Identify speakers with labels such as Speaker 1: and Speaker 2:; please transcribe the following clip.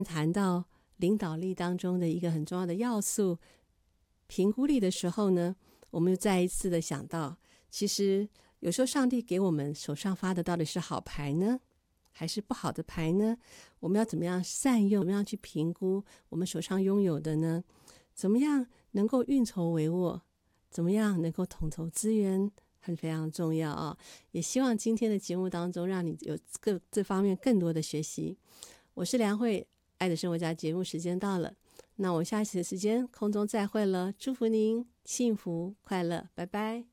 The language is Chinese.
Speaker 1: 谈到领导力当中的一个很重要的要素评估力的时候呢，我们又再一次的想到，其实有时候上帝给我们手上发的到底是好牌呢，还是不好的牌呢？我们要怎么样善用，怎么样去评估我们手上拥有的呢？怎么样能够运筹帷幄，怎么样能够统筹资源，很非常重要啊！也希望今天的节目当中让你有这方面更多的学习。我是梁慧，爱的生活家节目时间到了，那我们下一次的时间空中再会了，祝福您幸福快乐，拜拜。